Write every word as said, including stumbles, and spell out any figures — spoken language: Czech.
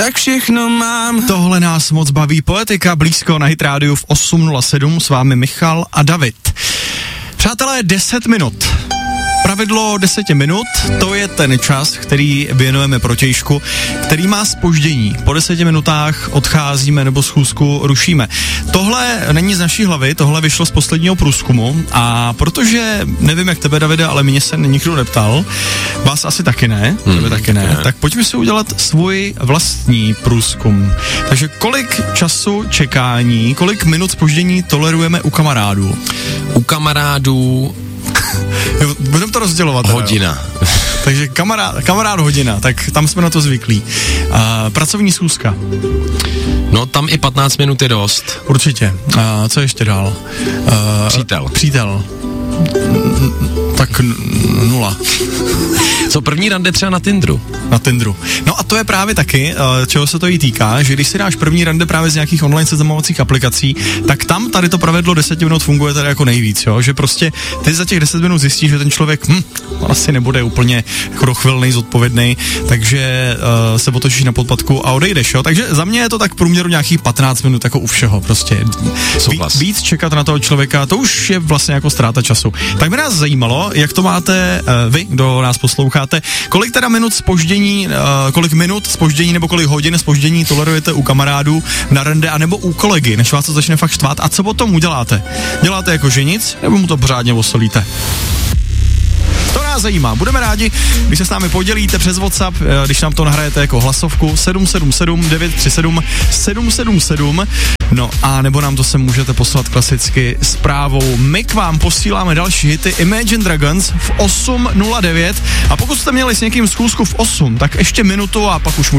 tak všechno mám. Tohle nás moc baví. Poetika blízko na Hit rádiu v osm nula sedm, s vámi Michal a David. Přátelé, deset minut. Pravidlo deseti minut, to je ten čas, který věnujeme protějšku, který má zpoždění. Po deseti minutách odcházíme nebo schůzku rušíme. Tohle není z naší hlavy, tohle vyšlo z posledního průzkumu a protože, nevím jak tebe, Davide, ale mě se nikdo neptal, vás asi taky ne, hmm, tebe taky ne, ne, tak pojďme si udělat svůj vlastní průzkum. Takže kolik času čekání, kolik minut zpoždění tolerujeme u kamarádů? U kamarádů budeme to rozdělovat. Hodina. Teda, takže kamarád, kamarád hodina, tak tam jsme na to zvyklí. Uh, pracovní schůzka. No tam i patnáct minut je dost. Určitě. Uh, co ještě dál? Uh, Přítel. Přítel. Tak n- nula. Co první rande třeba na Tinderu? Na Tinderu. No a to je právě taky, uh, čeho se to jí týká, že když si dáš první rande právě z nějakých online seznamovacích aplikací, tak tam tady to pravidlo deset minut funguje tady jako nejvíc, jo? Že prostě ty za těch deset minut zjistíš, že ten člověk hm, asi nebude úplně jako dochvilnej, zodpovědnej, takže uh, se otočíš na podpatku a odejdeš, jo? Takže za mě je to tak v průměru nějakých patnáct minut jako u všeho, prostě. Souhlas. Víc čekat na toho člověka, to už je vlastně jako ztráta času. Tak by nás zajímalo, jak to máte uh, vy, kdo nás posloucháte, kolik teda minut zpoždění, uh, kolik minut zpoždění nebo kolik hodin zpoždění tolerujete u kamarádů na rande anebo u kolegy, než vás to začne fakt štvát a co potom uděláte? Děláte jako že nic, nebo mu to pořádně osolíte? To nás zajímá. Budeme rádi, když se s námi podělíte přes WhatsApp, když nám to nahrajete jako hlasovku sedm sedm sedm devět tři sedm sedm sedm sedm. No a nebo nám to sem můžete poslat klasicky zprávou. My k vám posíláme další hity Imagine Dragons v osm nula devět a pokud jste měli s někým schůzku v osm, tak ještě minutu a pak už můžete